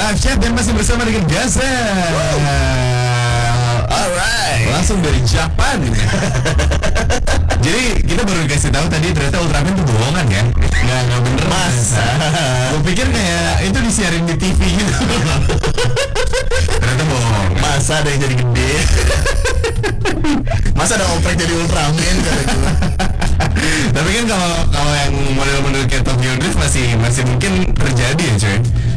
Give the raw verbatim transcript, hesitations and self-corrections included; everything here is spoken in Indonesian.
Live Chat dan masih bersama dengan Gaza. Alright. Langsung dari Japan. Jadi kita baru dikasih tahu tadi ternyata Ultraman itu bohongan ya. Nggak nggak bener. Masa? Gue pikir kayak itu disiarin di T V gitu. Ternyata bohong. Masa ada yang jadi gede? Masa ada oprek jadi Ultraman gitu? Tapi kan kalau kalau yang model-model kayak Tokyo Drift masih masih mungkin terjadi ya cuy.